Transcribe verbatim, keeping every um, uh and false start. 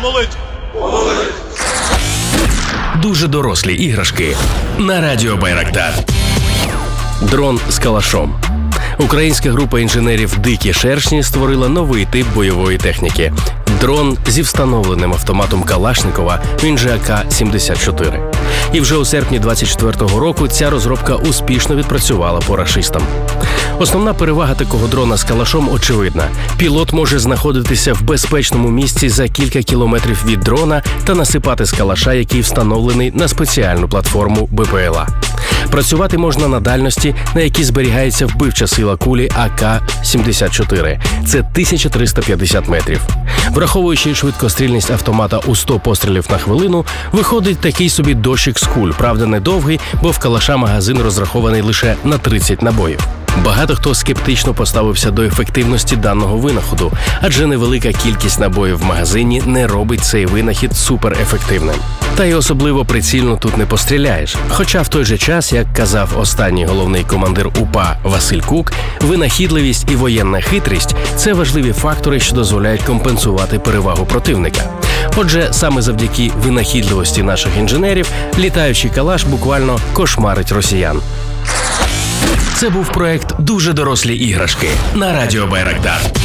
Помолить! Помолить! Дуже дорослі іграшки на радіо Байрактар. Дрон з калашом. Українська група інженерів «Дикі шершні» створила новий тип бойової техніки – дрон зі встановленим автоматом Калашникова, він же А К сімдесят чотири. І вже у серпні двадцять четвертого року ця розробка успішно відпрацювала по рашистам. Основна перевага такого дрона з калашом очевидна. Пілот може знаходитися в безпечному місці за кілька кілометрів від дрона та насипати з калаша, який встановлений на спеціальну платформу Б П Л А. Працювати можна на дальності, на якій зберігається вбивча сила кулі А К сімдесят чотири. Це тисяча триста п'ятдесят метрів. Враховуючи швидкострільність автомата у сто пострілів на хвилину, виходить такий собі дощик з куль. Правда, недовгий, бо в калаша магазин розрахований лише на тридцять набоїв. Багато хто скептично поставився до ефективності даного винаходу, адже невелика кількість набоїв в магазині не робить цей винахід суперефективним. Та й особливо прицільно тут не постріляєш. Хоча в той же час, як казав останній головний командир У П А Василь Кук, винахідливість і воєнна хитрість – це важливі фактори, що дозволяють компенсувати перевагу противника. Отже, саме завдяки винахідливості наших інженерів літаючий калаш буквально кошмарить росіян. Це був проект «Дуже дорослі іграшки» на радіо Байрактар.